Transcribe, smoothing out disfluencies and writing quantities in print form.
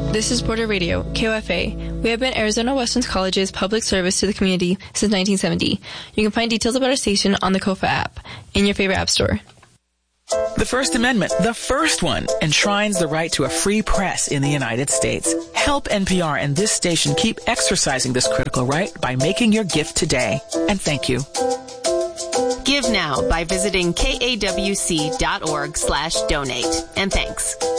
This is Border Radio, KOFA. We have been Arizona Western College's public service to the community since 1970. You can find details about our station on the KOFA app in your favorite app store. The First Amendment, the first one, enshrines the right to a free press in the United States. Help NPR and this station keep exercising this critical right by making your gift today. And thank you. Give now by visiting kawc.org/donate. And thanks.